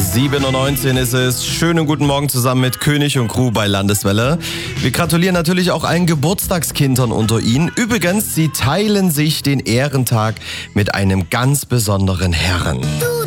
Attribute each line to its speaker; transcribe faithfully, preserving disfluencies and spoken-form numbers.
Speaker 1: sieben Uhr neunzehn ist es. Schönen guten Morgen zusammen mit König und Crew bei Landeswelle. Wir gratulieren natürlich auch allen Geburtstagskindern unter Ihnen. Übrigens, sie teilen sich den Ehrentag mit einem ganz besonderen Herren.